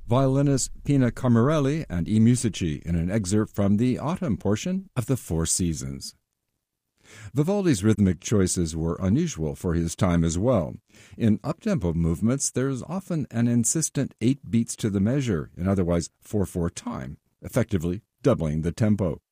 violinist Pina Camarelli and I Musici in an excerpt from the autumn portion of the Four Seasons. Vivaldi's rhythmic choices were unusual for his time as well. In up-tempo movements, there's often an insistent 8 beats to the measure in otherwise 4/4 time, effectively doubling the tempo.